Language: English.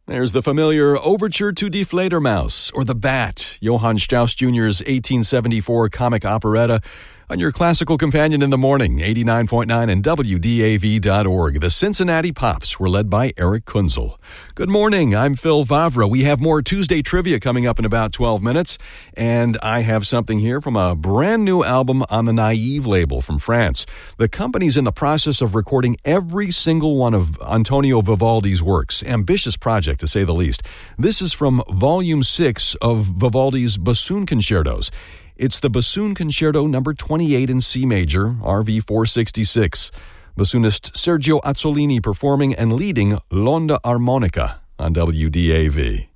There's the familiar Overture to Die Fledermaus, or The Bat, Johann Strauss Jr.'s 1874 comic operetta, on your classical companion in the morning, 89.9 and WDAV.org. The Cincinnati Pops were led by Eric Kunzel. Good morning, I'm Phil Vavra. We have more Tuesday trivia coming up in about 12 minutes, and I have something here from a brand new album on the Naive label from France. The company's in the process of recording every single one of Antonio Vivaldi's works. Ambitious project, to say the least. This is from Volume 6 of Vivaldi's Bassoon Concertos. It's the Bassoon Concerto number 28 in C major, RV 466. Bassoonist Sergio Azzolini performing and leading L'Onda Armonica on WDAV.